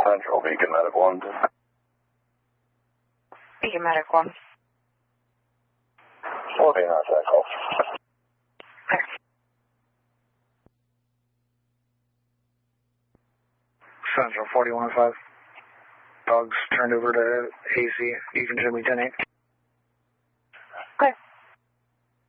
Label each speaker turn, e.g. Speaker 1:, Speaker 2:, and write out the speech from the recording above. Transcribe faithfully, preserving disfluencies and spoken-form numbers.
Speaker 1: Central, Beacon Medic one.
Speaker 2: Beacon Medic one.
Speaker 1: fourteen on Central.
Speaker 3: Central forty-one five. Dogs turned over to A C. You can show me ten eight.